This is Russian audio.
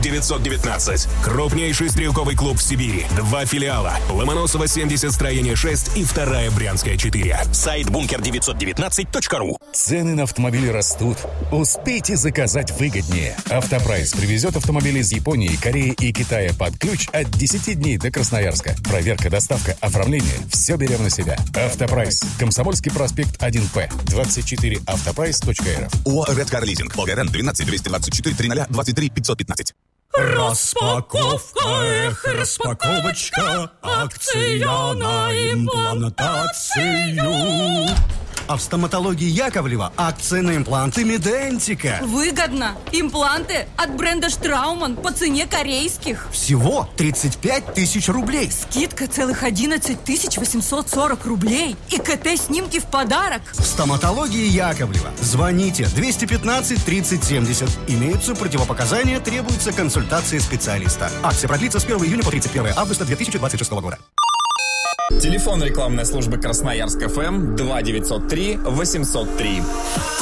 919. Крупнейший стрелковый клуб в Сибири. 2 филиала. Ломоносова 70, строение 6 и 2-я Брянская 4. Сайт bunker919.ru. Цены на автомобили растут. Успейте заказать выгоднее. Автопрайс привезет автомобили из Японии, Кореи и Китая под ключ от 10 дней до Красноярска. Проверка, доставка, оформление. Все берем на себя. Автопрайс. Комсомольский проспект 1П. 24 автопрайс.рф. ОАО «Редкар Лизинг». ОГРН 12 224 30 23 515. Распаковка, распаковочка, акция на имплантацию. А в стоматологии Яковлева акция на импланты Медентика. Выгодно. Импланты от бренда Штрауман по цене корейских. Всего 35 тысяч рублей. Скидка целых 11 840 рублей. И КТ-снимки в подарок. В стоматологии Яковлева. Звоните 215 30 70. Имеются противопоказания, требуется консультация специалиста. Акция продлится с 1 июня по 31 августа 2026 года. Телефон рекламной службы Красноярск ФМ 2903 803.